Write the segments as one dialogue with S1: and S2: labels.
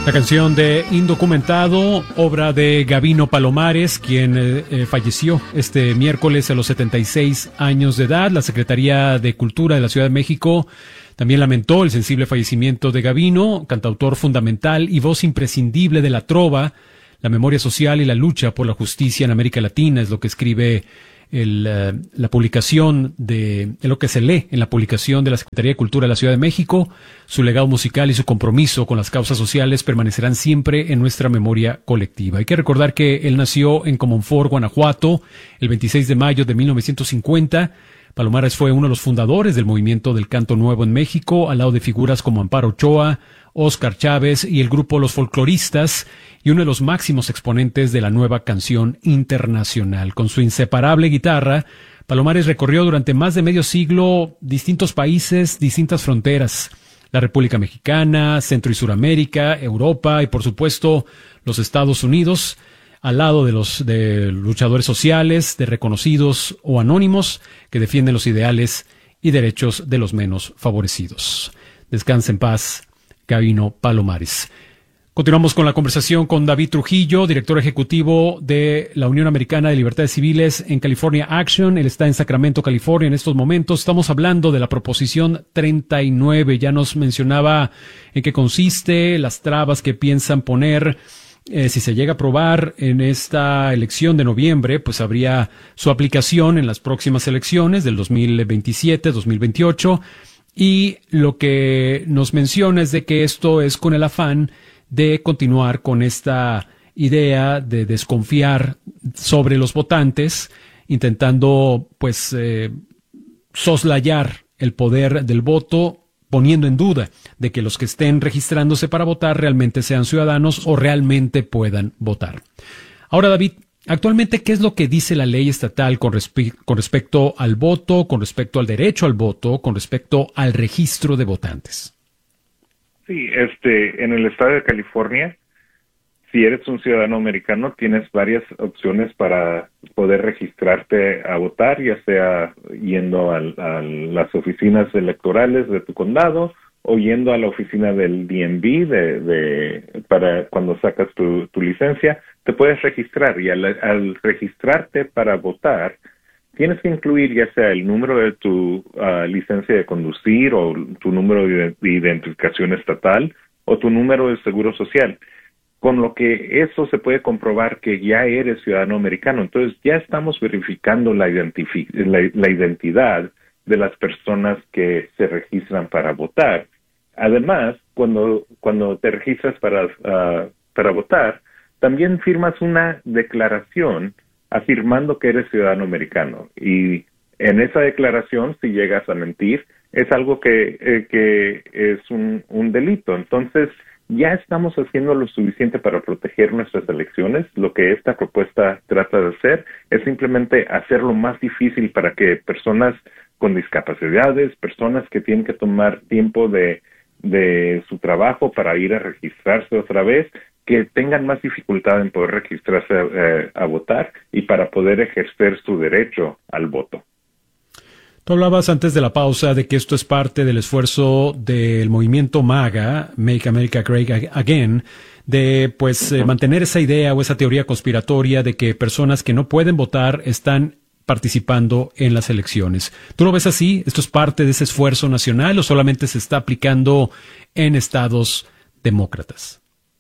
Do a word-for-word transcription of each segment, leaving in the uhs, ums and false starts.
S1: La canción de Indocumentado, obra de Gabino Palomares, quien eh, eh, falleció este miércoles a los setenta y seis años de edad. La Secretaría de Cultura de la Ciudad de México también lamentó el sensible fallecimiento de Gabino, cantautor fundamental y voz imprescindible de la trova, la memoria social y la lucha por la justicia en América Latina, es lo que escribe el, uh, la publicación de, de lo que se lee en la publicación de la Secretaría de Cultura de la Ciudad de México. Su legado musical y su compromiso con las causas sociales permanecerán siempre en nuestra memoria colectiva. Hay que recordar que él nació en Comonfort, Guanajuato, el veintiséis de mayo de mil novecientos cincuenta. Palomares fue uno de los fundadores del movimiento del canto nuevo en México, al lado de figuras como Amparo Ochoa, Óscar Chávez y el grupo Los Folcloristas, y uno de los máximos exponentes de la nueva canción internacional. Con su inseparable guitarra, Palomares recorrió durante más de medio siglo distintos países, distintas fronteras: la República Mexicana, Centro y Suramérica, Europa y, por supuesto, los Estados Unidos, al lado de los de luchadores sociales, de reconocidos o anónimos que defienden los ideales y derechos de los menos favorecidos. Descansa en paz, Gabino Palomares. Continuamos con la conversación con David Trujillo, director ejecutivo de la Unión Americana de Libertades Civiles en California Action. Él está en Sacramento, California, en estos momentos. Estamos hablando de la Proposición treinta y nueve. Ya nos mencionaba en qué consiste, las trabas que piensan poner. Eh, si se llega a aprobar en esta elección de noviembre, pues habría su aplicación en las próximas elecciones del dos mil veintisiete, dos mil veintiocho. Y lo que nos menciona es de que esto es con el afán de continuar con esta idea de desconfiar sobre los votantes, intentando pues eh, soslayar el poder del voto, poniendo en duda de que los que estén registrándose para votar realmente sean ciudadanos o realmente puedan votar. Ahora, David, actualmente, ¿qué es lo que dice la ley estatal con, respe- con respecto al voto, con respecto al derecho al voto, con respecto al registro de votantes?
S2: Sí, este, en el estado de California, si eres un ciudadano americano, tienes varias opciones para poder registrarte a votar, ya sea yendo a, a las oficinas electorales de tu condado o yendo a la oficina del D M V de, de, para cuando sacas tu, tu licencia, te puedes registrar. Y al, al registrarte para votar, tienes que incluir ya sea el número de tu uh, licencia de conducir o tu número de, de identificación estatal o tu número de seguro social, con lo que eso se puede comprobar que ya eres ciudadano americano. Entonces ya estamos verificando la, identifi- la, la identidad de las personas que se registran para votar. Además, cuando, cuando te registras para, uh, para votar, también firmas una declaración afirmando que eres ciudadano americano. Y en esa declaración, si llegas a mentir, es algo que, eh, que es un, un delito. Entonces, ya estamos haciendo lo suficiente para proteger nuestras elecciones. Lo que esta propuesta trata de hacer es simplemente hacerlo más difícil para que personas con discapacidades, personas que tienen que tomar tiempo de, de su trabajo para ir a registrarse otra vez, que tengan más dificultad en poder registrarse eh, a votar y para poder ejercer su derecho al voto.
S1: Tú hablabas antes de la pausa de que esto es parte del esfuerzo del movimiento MAGA, Make America Great Again, de pues eh, mantener esa idea o esa teoría conspiratoria de que personas que no pueden votar están participando en las elecciones. ¿Tú lo ves así? ¿Esto es parte de ese esfuerzo nacional o solamente se está aplicando en estados demócratas?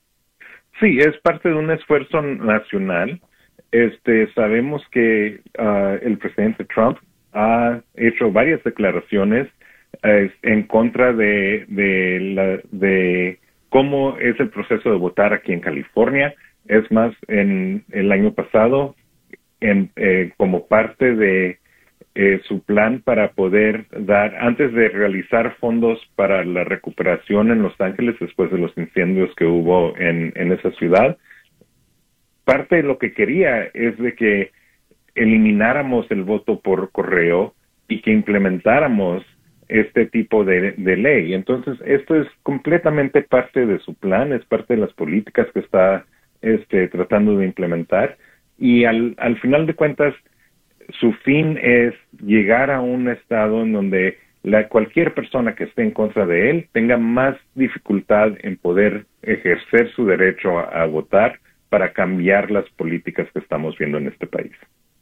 S2: Sí, es parte de un esfuerzo nacional. Este, sabemos que uh, el presidente Trump ha hecho varias declaraciones eh, en contra de, de, la, de cómo es el proceso de votar aquí en California. Es más, en el año pasado, en, eh, como parte de eh, su plan para poder dar, antes de realizar fondos para la recuperación en Los Ángeles después de los incendios que hubo en, en esa ciudad, parte de lo que quería es de que elimináramos el voto por correo y que implementáramos este tipo de, de ley. Entonces, esto es completamente parte de su plan, es parte de las políticas que está este, tratando de implementar, y al, al final de cuentas, su fin es llegar a un estado en donde la, cualquier persona que esté en contra de él tenga más dificultad en poder ejercer su derecho a, a votar para cambiar las políticas que estamos viendo en este país.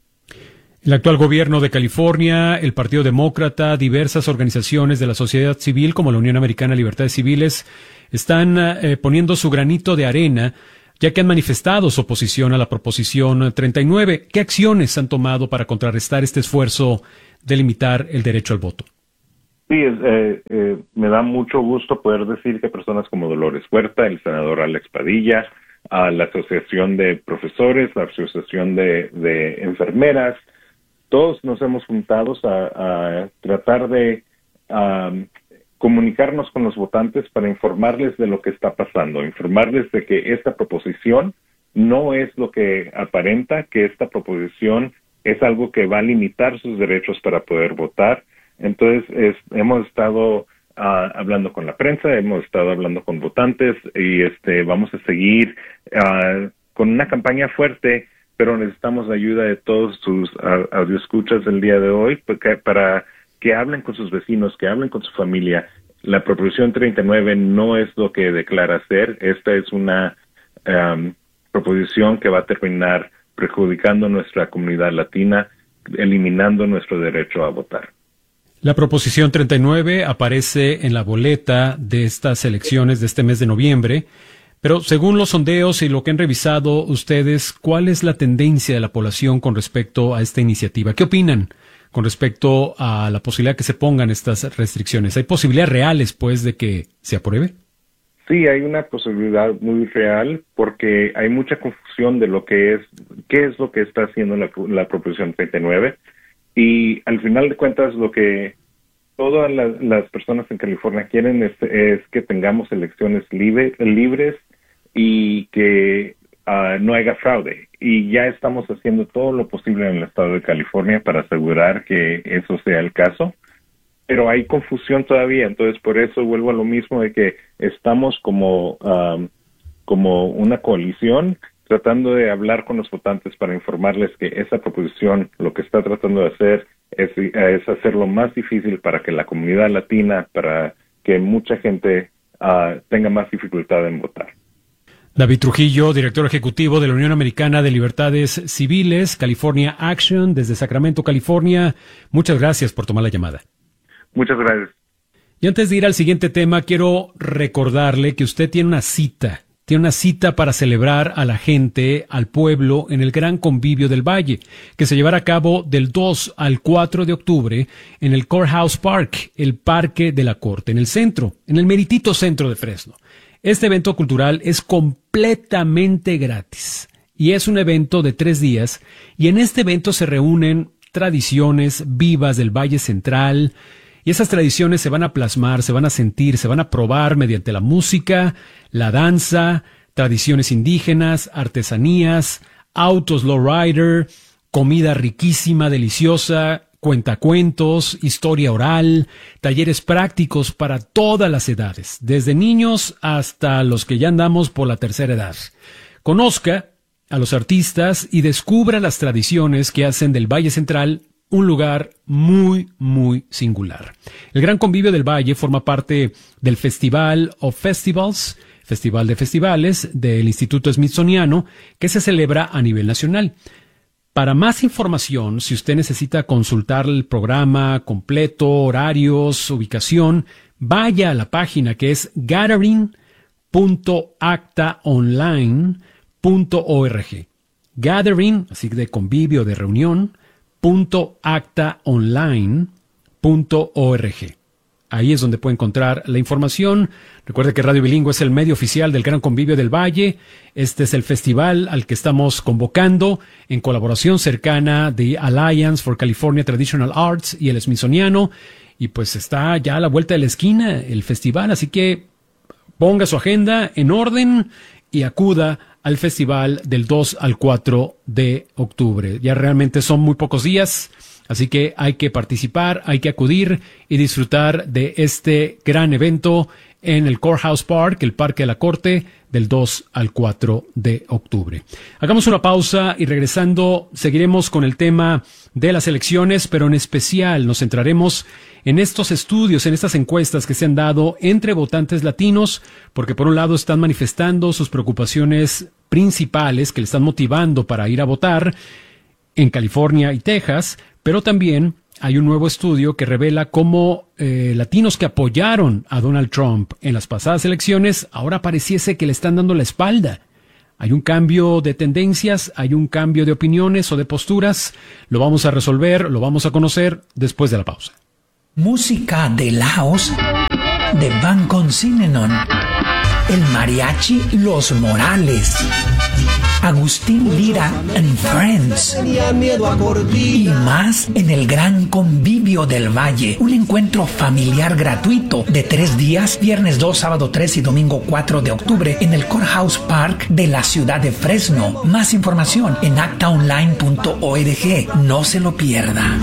S1: El actual gobierno de California, el Partido Demócrata, diversas organizaciones de la sociedad civil como la Unión Americana de Libertades Civiles están eh, poniendo su granito de arena, ya que han manifestado su oposición a la Proposición treinta y nueve. ¿Qué acciones han tomado para contrarrestar este esfuerzo de limitar el derecho al voto?
S2: Sí, es, eh, eh, me da mucho gusto poder decir que personas como Dolores Huerta, el senador Alex Padilla, a la Asociación de Profesores, la Asociación de, de Enfermeras, todos nos hemos juntado a, a tratar de um, comunicarnos con los votantes para informarles de lo que está pasando, informarles de que esta proposición no es lo que aparenta, que esta proposición es algo que va a limitar sus derechos para poder votar. Entonces, es, hemos estado uh, hablando con la prensa, hemos estado hablando con votantes y este vamos a seguir uh, con una campaña fuerte, pero necesitamos la ayuda de todos sus uh, audioescuchas del día de hoy porque, para que hablen con sus vecinos, que hablen con su familia. La Proposición treinta y nueve no es lo que declara ser. Esta es una um, proposición que va a terminar perjudicando a nuestra comunidad latina, eliminando nuestro derecho a votar.
S1: La Proposición treinta y nueve aparece en la boleta de estas elecciones de este mes de noviembre, pero según los sondeos y lo que han revisado ustedes, ¿cuál es la tendencia de la población con respecto a esta iniciativa? ¿Qué opinan con respecto a la posibilidad que se pongan estas restricciones? ¿Hay posibilidades reales, pues, de que se apruebe?
S2: Sí, hay una posibilidad muy real porque hay mucha confusión de lo que es, qué es lo que está haciendo la, la Proposición treinta y nueve. Y al final de cuentas, lo que todas las, las personas en California quieren es, es que tengamos elecciones libre, libres y que uh, no haya fraude. Y ya estamos haciendo todo lo posible en el estado de California para asegurar que eso sea el caso. Pero hay confusión todavía, entonces por eso vuelvo a lo mismo de que estamos como, um, como una coalición tratando de hablar con los votantes para informarles que esa proposición lo que está tratando de hacer es, es hacerlo más difícil para que la comunidad latina, para que mucha gente uh, tenga más dificultad en votar.
S1: David Trujillo, director ejecutivo de la Unión Americana de Libertades Civiles, California Action, desde Sacramento, California. Muchas gracias por tomar la llamada.
S2: Muchas gracias.
S1: Y antes de ir al siguiente tema, quiero recordarle que usted tiene una cita, tiene una cita para celebrar a la gente, al pueblo, en el Gran Convivio del Valle, que se llevará a cabo del dos al cuatro de octubre en el Courthouse Park, el Parque de la Corte, en el centro, en el meritito centro de Fresno. Este evento cultural es completamente gratis y es un evento de tres días y en este evento se reúnen tradiciones vivas del Valle Central y esas tradiciones se van a plasmar, se van a sentir, se van a probar mediante la música, la danza, tradiciones indígenas, artesanías, autos lowrider, comida riquísima, deliciosa, cuentacuentos, historia oral, talleres prácticos para todas las edades, desde niños hasta los que ya andamos por la tercera edad. Conozca a los artistas y descubra las tradiciones que hacen del Valle Central un lugar muy, muy singular. El Gran Convivio del Valle forma parte del Festival of Festivals, Festival de Festivales del Instituto Smithsoniano, que se celebra a nivel nacional. Para más información, si usted necesita consultar el programa completo, horarios, ubicación, vaya a la página que es gathering punto acta online punto org. Gathering, así de convivio, de reunión, punto acta online punto org. Ahí es donde puede encontrar la información. Recuerde que Radio Bilingüe es el medio oficial del Gran Convivio del Valle. Este es el festival al que estamos convocando en colaboración cercana de Alliance for California Traditional Arts y el Smithsoniano. Y pues está ya a la vuelta de la esquina el festival, así que ponga su agenda en orden y acuda al festival del dos al cuatro de octubre. Ya realmente son muy pocos días. Así que hay que participar, hay que acudir y disfrutar de este gran evento en el Courthouse Park, el Parque de la Corte, del dos al cuatro de octubre. Hagamos una pausa y regresando seguiremos con el tema de las elecciones, pero en especial nos centraremos en estos estudios, en estas encuestas que se han dado entre votantes latinos, porque por un lado están manifestando sus preocupaciones principales que le están motivando para ir a votar en California y Texas, pero también hay un nuevo estudio que revela cómo eh, latinos que apoyaron a Donald Trump en las pasadas elecciones ahora pareciese que le están dando la espalda. Hay un cambio de tendencias, hay un cambio de opiniones o de posturas. Lo vamos a resolver, lo vamos a conocer después de la pausa.
S3: Música de Laos de Vanconsinenon, el mariachi Los Morales, Agustín Lira and Friends y más en el Gran Convivio del Valle, un encuentro familiar gratuito de tres días, viernes dos, sábado tres y domingo cuatro de octubre en el Courthouse Park de la ciudad de Fresno. Más información en acta online punto org. No se lo pierda.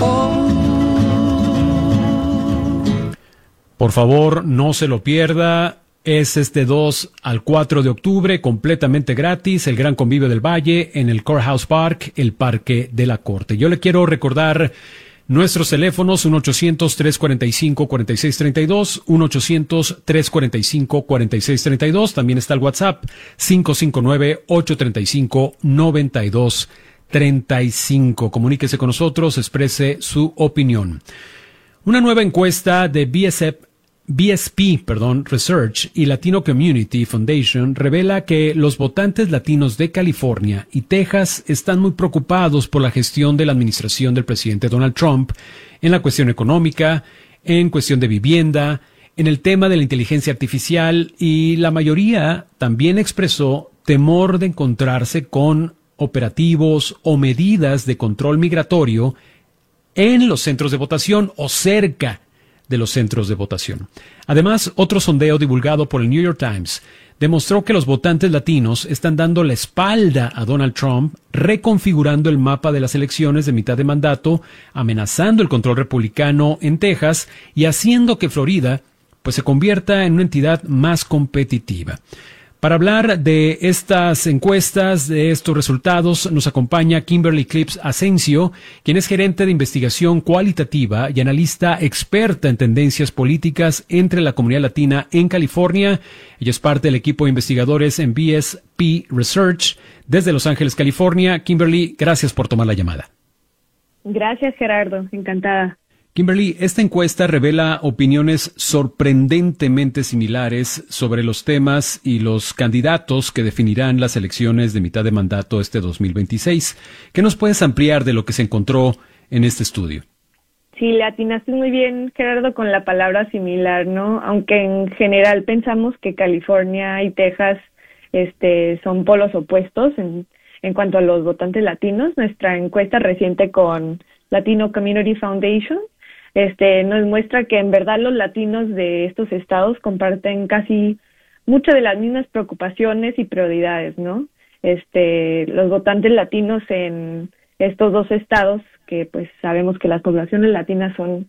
S1: Por favor, no se lo pierda. Es este dos al cuatro de octubre, completamente gratis, el Gran Convivio del Valle en el Courthouse Park, el Parque de la Corte. Yo le quiero recordar nuestros teléfonos, uno ochocientos, tres cuarenta y cinco, cuarenta y seis treinta y dos, uno ochocientos, tres cuarenta y cinco, cuarenta y seis treinta y dos. También está el WhatsApp, cinco cinco nueve, ocho tres cinco, nueve dos tres cinco. Comuníquese con nosotros, exprese su opinión. Una nueva encuesta de B S F B S P, perdón, Research y Latino Community Foundation revela que los votantes latinos de California y Texas están muy preocupados por la gestión de la administración del presidente Donald Trump en la cuestión económica, en cuestión de vivienda, en el tema de la inteligencia artificial, y la mayoría también expresó temor de encontrarse con operativos o medidas de control migratorio en los centros de votación o cerca de los centros de votación. Además, otro sondeo divulgado por el New York Times demostró que los votantes latinos están dando la espalda a Donald Trump, reconfigurando el mapa de las elecciones de mitad de mandato, amenazando el control republicano en Texas y haciendo que Florida pues se convierta en una entidad más competitiva. Para hablar de estas encuestas, de estos resultados, nos acompaña Kimberly Clips Asensio, quien es gerente de investigación cualitativa y analista experta en tendencias políticas entre la comunidad latina en California. Ella es parte del equipo de investigadores en B S P Research desde Los Ángeles, California. Kimberly, gracias por tomar la llamada.
S4: Gracias, Gerardo. Encantada.
S1: Kimberly, esta encuesta revela opiniones sorprendentemente similares sobre los temas y los candidatos que definirán las elecciones de mitad de mandato este dos mil veintiséis. ¿Qué nos puedes ampliar de lo que se encontró en este estudio?
S4: Sí, le atinaste muy bien, Gerardo, con la palabra similar, ¿no? Aunque en general pensamos que California y Texas este, son polos opuestos en, en cuanto a los votantes latinos. Nuestra encuesta reciente con Latino Community Foundation Este, nos muestra que en verdad los latinos de estos estados comparten casi muchas de las mismas preocupaciones y prioridades, ¿no? Este, los votantes latinos en estos dos estados, que pues sabemos que las poblaciones latinas son,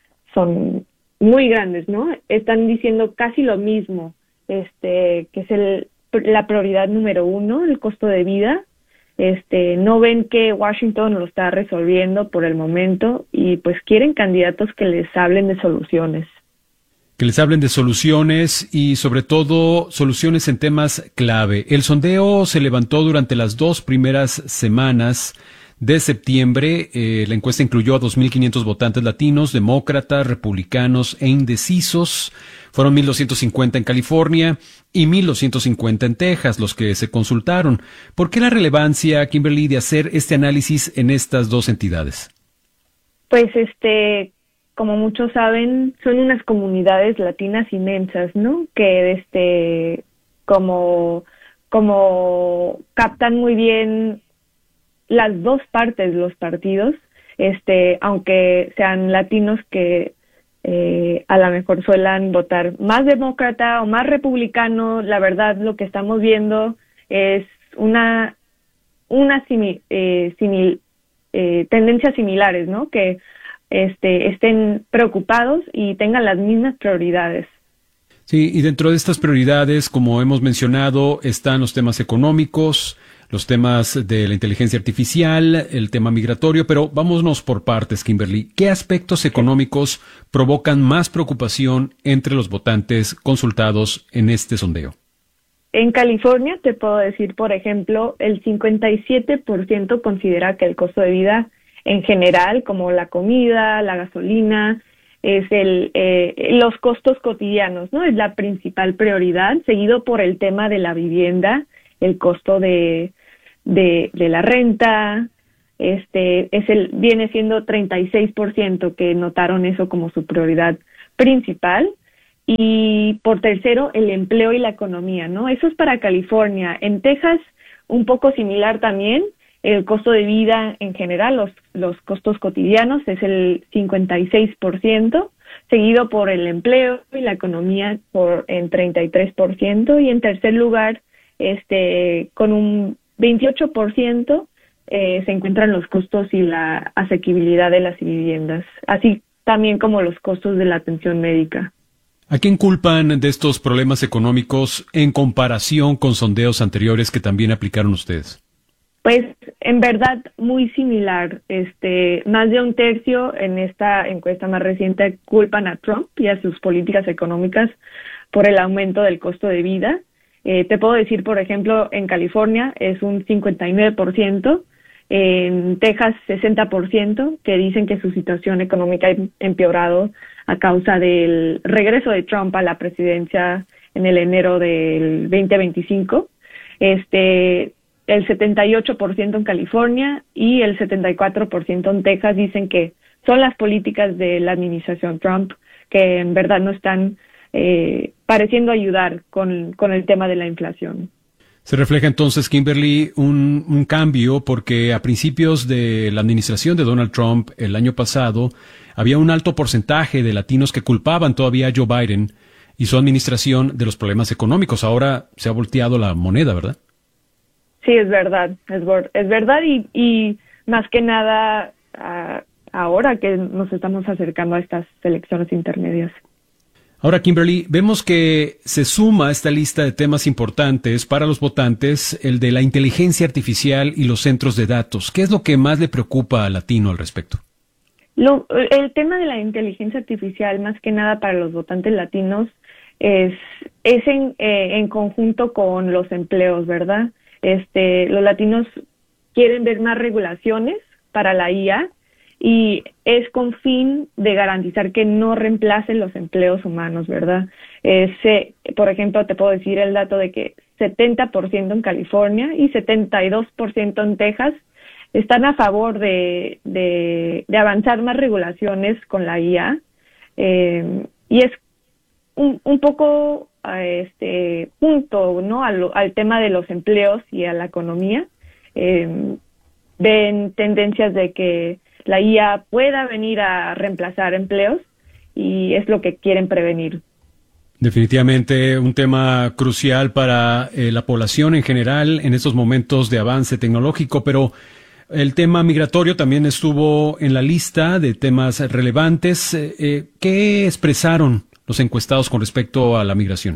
S4: son muy grandes, ¿no? Están diciendo casi lo mismo, este, que es el, la prioridad número uno, el costo de vida. Este, no ven que Washington lo está resolviendo por el momento y pues quieren candidatos que les hablen de soluciones.
S1: Que les hablen de soluciones y sobre todo soluciones en temas clave. El sondeo se levantó durante las dos primeras semanas de septiembre. Eh, la encuesta incluyó a dos mil quinientos votantes latinos, demócratas, republicanos e indecisos. Fueron mil doscientos cincuenta en California y mil doscientos cincuenta en Texas los que se consultaron. ¿Por qué la relevancia, Kimberly, de hacer este análisis en estas dos entidades?
S4: Pues, este, como muchos saben, son unas comunidades latinas inmensas, ¿no? Que, este, como, como captan muy bien las dos partes de los partidos, este, aunque sean latinos que Eh, a lo mejor suelan votar más demócrata o más republicano. La verdad, lo que estamos viendo es una una simi, eh, simil, eh, tendencias similares, ¿no? Que este estén preocupados y tengan las mismas prioridades.
S1: Sí, y dentro de estas prioridades, como hemos mencionado, están los temas económicos, los temas de la inteligencia artificial, el tema migratorio, pero vámonos por partes, Kimberly. ¿Qué aspectos económicos provocan más preocupación entre los votantes consultados en este sondeo?
S4: En California, te puedo decir, por ejemplo, el cincuenta y siete por ciento considera que el costo de vida en general, como la comida, la gasolina, es el eh, los costos cotidianos, ¿no? Es la principal prioridad, seguido por el tema de la vivienda, el costo de de, de la renta, este es el viene siendo treinta y seis por ciento que notaron eso como su prioridad principal, y por tercero el empleo y la economía, ¿no? Eso es para California. En Texas un poco similar también. El costo de vida en general, los, los costos cotidianos, es el cincuenta y seis por ciento, seguido por el empleo y la economía por en treinta y tres por ciento, y en tercer lugar, este con un veintiocho por ciento, eh, se encuentran los costos y la asequibilidad de las viviendas, así también como los costos de la atención médica.
S1: ¿A quién culpan de estos problemas económicos en comparación con sondeos anteriores que también aplicaron ustedes?
S4: Pues en verdad muy similar. Este, más de un tercio en esta encuesta más reciente culpan a Trump y a sus políticas económicas por el aumento del costo de vida. Eh, te puedo decir, por ejemplo, en California es un cincuenta y nueve por ciento, en Texas sesenta por ciento, que dicen que su situación económica ha empeorado a causa del regreso de Trump a la presidencia en el enero del veinte veinticinco. Este... El setenta y ocho por ciento en California y el setenta y cuatro por ciento en Texas dicen que son las políticas de la administración Trump que en verdad no están eh, pareciendo ayudar con, con el tema de la inflación.
S1: Se refleja entonces, Kimberly, un, un cambio porque a principios de la administración de Donald Trump el año pasado había un alto porcentaje de latinos que culpaban todavía a Joe Biden y su administración de los problemas económicos. Ahora se ha volteado la moneda, ¿verdad?
S4: Sí, es verdad, es, es verdad y, y más que nada uh, ahora que nos estamos acercando a estas elecciones intermedias.
S1: Ahora, Kimberly, vemos que se suma a esta lista de temas importantes para los votantes el de la inteligencia artificial y los centros de datos. ¿Qué es lo que más le preocupa al latino al respecto?
S4: Lo, el tema de la inteligencia artificial, más que nada para los votantes latinos, es, es en, eh, en conjunto con los empleos, ¿verdad? Este, los latinos quieren ver más regulaciones para la I A y es con fin de garantizar que no reemplacen los empleos humanos, ¿verdad? Ese, por ejemplo, te puedo decir el dato de que setenta por ciento en California y setenta y dos por ciento en Texas están a favor de, de, de avanzar más regulaciones con la I A, eh, y es un, un poco a este punto, ¿no? Al, al tema de los empleos y a la economía. Eh, ven tendencias de que la I A pueda venir a reemplazar empleos y es lo que quieren prevenir.
S1: Definitivamente un tema crucial para eh, la población en general en estos momentos de avance tecnológico, pero el tema migratorio también estuvo en la lista de temas relevantes. Eh, ¿Qué expresaron los encuestados con respecto a la migración?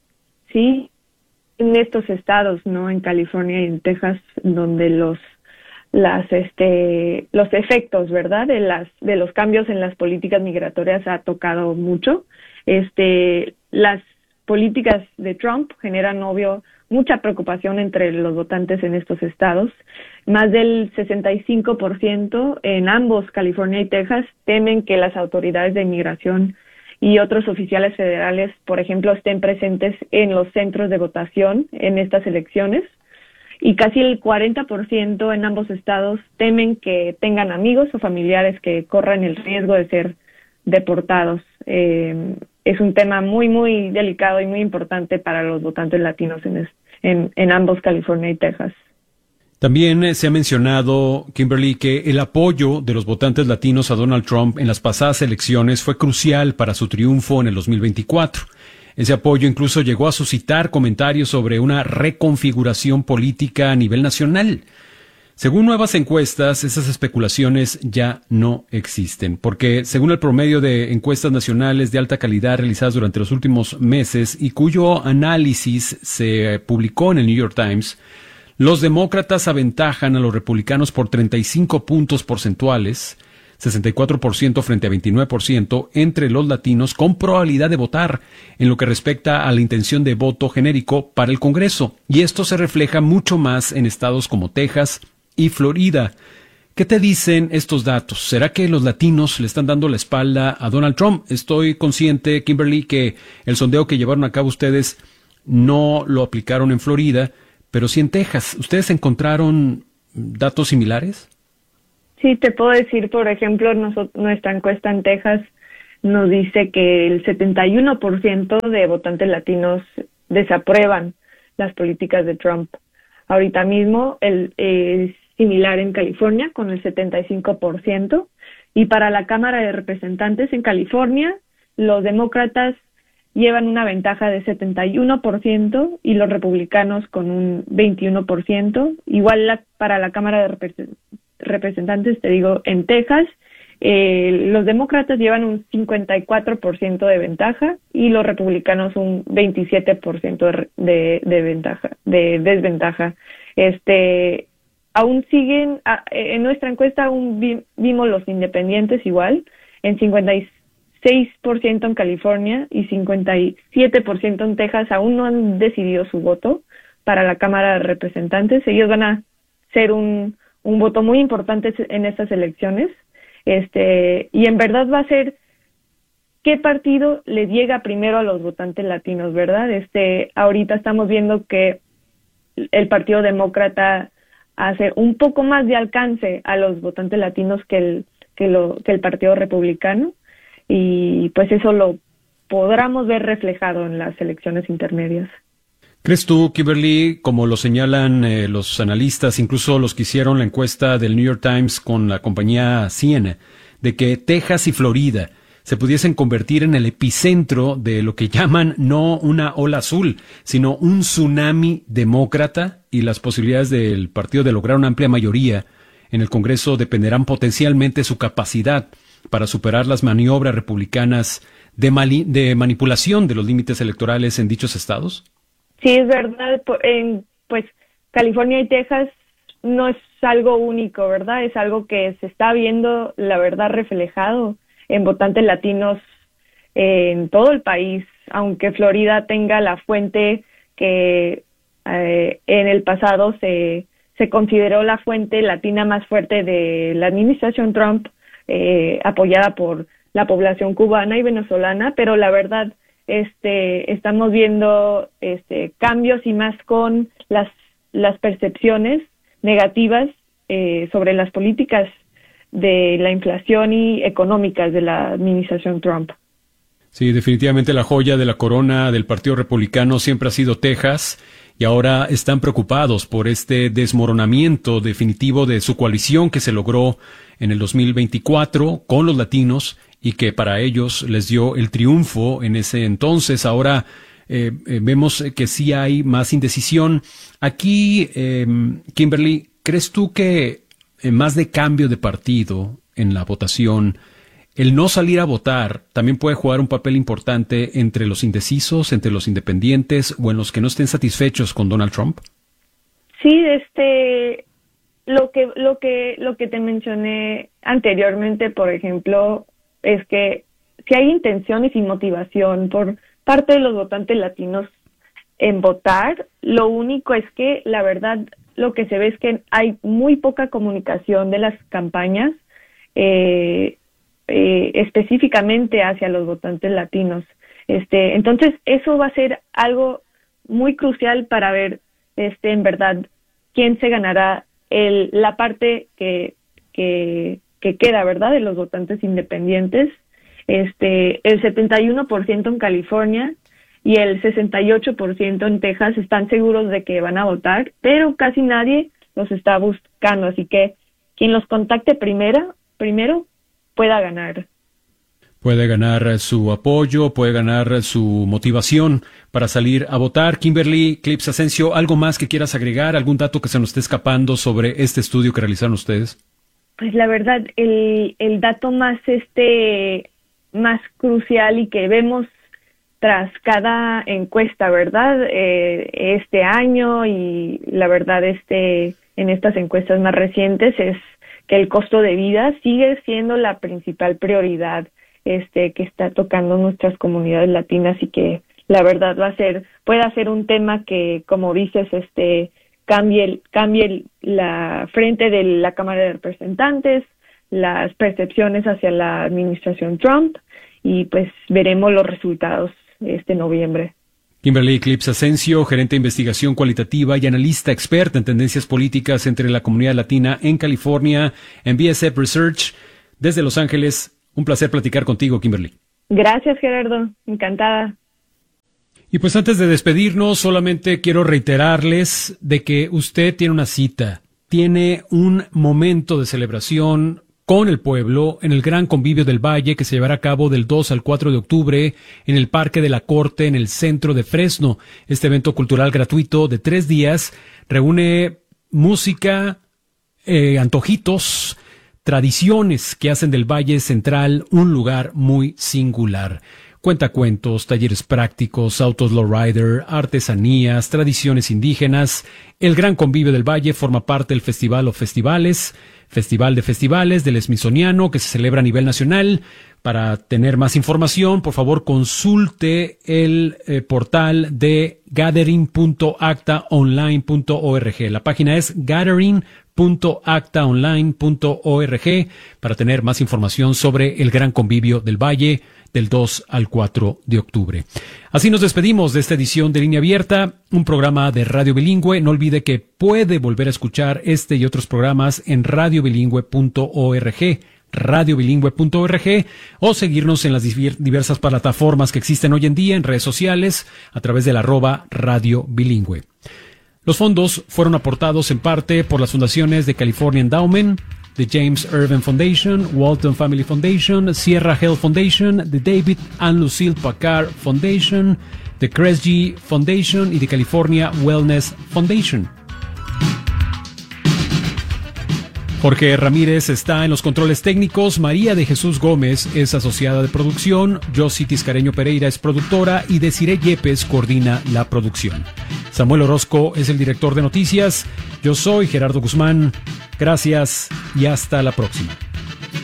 S4: Sí, en estos estados, ¿no? En California y en Texas, donde los las este los efectos, ¿verdad? De las de los cambios en las políticas migratorias ha tocado mucho. Este, las políticas de Trump generan, obvio, mucha preocupación entre los votantes en estos estados. Más del sesenta y cinco por ciento en ambos, California y Texas, temen que las autoridades de inmigración y otros oficiales federales, por ejemplo, estén presentes en los centros de votación en estas elecciones. Y casi el cuarenta por ciento en ambos estados temen que tengan amigos o familiares que corran el riesgo de ser deportados. Eh, es un tema muy, muy delicado y muy importante para los votantes latinos en, en, en ambos, California y Texas.
S1: También eh, se ha mencionado, Kimberly, que el apoyo de los votantes latinos a Donald Trump en las pasadas elecciones fue crucial para su triunfo en el dos mil veinticuatro. Ese apoyo incluso llegó a suscitar comentarios sobre una reconfiguración política a nivel nacional. Según nuevas encuestas, esas especulaciones ya no existen, porque según el promedio de encuestas nacionales de alta calidad realizadas durante los últimos meses y cuyo análisis se publicó en el New York Times, los demócratas aventajan a los republicanos por treinta y cinco puntos porcentuales, sesenta y cuatro por ciento frente a veintinueve por ciento entre los latinos con probabilidad de votar en lo que respecta a la intención de voto genérico para el Congreso. Y esto se refleja mucho más en estados como Texas y Florida. ¿Qué te dicen estos datos? ¿Será que los latinos le están dando la espalda a Donald Trump? Estoy consciente, Kimberly, que el sondeo que llevaron a cabo ustedes no lo aplicaron en Florida, pero sí en Texas. ¿Ustedes encontraron datos similares?
S4: Sí, te puedo decir, por ejemplo, nosotros, nuestra encuesta en Texas nos dice que el setenta y uno por ciento de votantes latinos desaprueban las políticas de Trump. Ahorita mismo el, es similar en California con el setenta y cinco por ciento, y para la Cámara de Representantes en California los demócratas llevan una ventaja de setenta y uno por ciento y los republicanos con un veintiuno por ciento. Igual la, para la Cámara de Representantes representantes, te digo, en Texas, eh, los demócratas llevan un cincuenta y cuatro por ciento de ventaja y los republicanos un veintisiete por ciento de, de, de ventaja, de desventaja. Este, aún siguen, a, en nuestra encuesta aún vi, vimos los independientes igual, en cincuenta y seis por ciento en California y cincuenta y siete por ciento en Texas aún no han decidido su voto para la Cámara de Representantes. Ellos van a ser un un voto muy importante en estas elecciones, este, y en verdad va a ser qué partido le llega primero a los votantes latinos, ¿verdad? Este, ahorita estamos viendo que el Partido Demócrata hace un poco más de alcance a los votantes latinos que el, que lo, que el Partido Republicano, y pues eso lo podremos ver reflejado en las elecciones intermedias.
S1: ¿Crees tú, Kimberly, como lo señalan eh, los analistas, incluso los que hicieron la encuesta del New York Times con la compañía C N N, de que Texas y Florida se pudiesen convertir en el epicentro de lo que llaman no una ola azul, sino un tsunami demócrata, y las posibilidades del partido de lograr una amplia mayoría en el Congreso dependerán potencialmente de su capacidad para superar las maniobras republicanas de, mali- de manipulación de los límites electorales en dichos estados?
S4: Sí, es verdad. En, pues California y Texas no es algo único, ¿verdad? Es algo que se está viendo, la verdad, reflejado en votantes latinos en todo el país, aunque Florida tenga la fuente que eh, en el pasado se, se consideró la fuente latina más fuerte de la administración Trump, eh, apoyada por la población cubana y venezolana, pero la verdad, este, estamos viendo este, cambios y más con las, las percepciones negativas eh, sobre las políticas de la inflación y económicas de la administración Trump.
S1: Sí, definitivamente la joya de la corona del Partido Republicano siempre ha sido Texas, y ahora están preocupados por este desmoronamiento definitivo de su coalición que se logró en el dos mil veinticuatro con los latinos y que para ellos les dio el triunfo en ese entonces. Ahora eh, eh, vemos que sí hay más indecisión. Aquí, eh, Kimberly, ¿crees tú que en más de cambio de partido en la votación, el no salir a votar también puede jugar un papel importante entre los indecisos, entre los independientes o en los que no estén satisfechos con Donald Trump?
S4: Sí, este, lo que, lo que, lo que te mencioné anteriormente, por ejemplo, es que si hay intenciones y motivación por parte de los votantes latinos en votar, lo único es que la verdad lo que se ve es que hay muy poca comunicación de las campañas eh, eh, específicamente hacia los votantes latinos. Este, entonces eso va a ser algo muy crucial para ver, este, en verdad, quién se ganará el, la parte que, que, que queda, ¿verdad?, de los votantes independientes. Este, el setenta y uno por ciento en California y el sesenta y ocho por ciento en Texas están seguros de que van a votar, pero casi nadie los está buscando, así que quien los contacte primero, primero pueda ganar.
S1: Puede ganar su apoyo, puede ganar su motivación para salir a votar. Kimberly Clips Asensio, ¿algo más que quieras agregar? ¿Algún dato que se nos esté escapando sobre este estudio que realizaron ustedes?
S4: Pues la verdad, el, el dato más este más crucial y que vemos tras cada encuesta, ¿verdad? Eh, este año y la verdad este en estas encuestas más recientes es que el costo de vida sigue siendo la principal prioridad este que está tocando nuestras comunidades latinas y que la verdad va a ser puede ser un tema que, como dices, este cambie cambie la frente de la Cámara de Representantes, las percepciones hacia la administración Trump y pues veremos los resultados este noviembre.
S1: Kimberly Clips Asensio, gerente de investigación cualitativa y analista experta en tendencias políticas entre la comunidad latina en California, en B S F Research, desde Los Ángeles. Un placer platicar contigo, Kimberly.
S4: Gracias, Gerardo. Encantada.
S1: Y pues antes de despedirnos, solamente quiero reiterarles de que usted tiene una cita, tiene un momento de celebración con el pueblo en el Gran Convivio del Valle que se llevará a cabo del dos al cuatro de octubre en el Parque de la Corte en el centro de Fresno. Este evento cultural gratuito de tres días reúne música, eh, antojitos, tradiciones que hacen del Valle Central un lugar muy singular. Cuentacuentos, talleres prácticos, autos lowrider, artesanías, tradiciones indígenas. El Gran Convivio del Valle forma parte del Festival o Festivales, Festival de Festivales del Smithsoniano, que se celebra a nivel nacional. Para tener más información, por favor, consulte el eh, portal de gathering punto acta online punto org. La página es gathering punto acta online punto org para tener más información sobre el Gran Convivio del Valle del dos al cuatro de octubre. Así nos despedimos de esta edición de Línea Abierta, un programa de Radio Bilingüe. No olvide que puede volver a escuchar este y otros programas en radio bilingüe punto org, radio bilingüe punto org, o seguirnos en las diversas plataformas que existen hoy en día en redes sociales a través del arroba Radio Bilingüe. Los fondos fueron aportados en parte por las fundaciones de California Endowment, the James Irvin Foundation, Walton Family Foundation, Sierra Health Foundation, the David and Lucille Packard Foundation, the Kresge Foundation y the California Wellness Foundation. Jorge Ramírez está en los controles técnicos, María de Jesús Gómez es asociada de producción, Josie Tiscareño Pereira es productora y Desiree Yepes coordina la producción. Samuel Orozco es el director de noticias, yo soy Gerardo Guzmán, gracias y hasta la próxima.